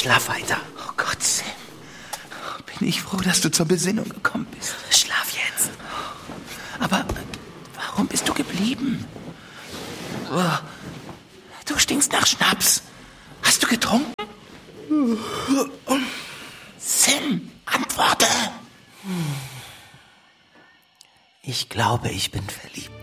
Schlaf weiter. Oh Gott, Sam. Bin ich froh, dass du zur Besinnung gekommen bist. Schlaf jetzt. Aber warum bist du geblieben? Oh, du stinkst nach Schnaps. Hast du getrunken? Sam, antworte. Ich glaube, ich bin verliebt.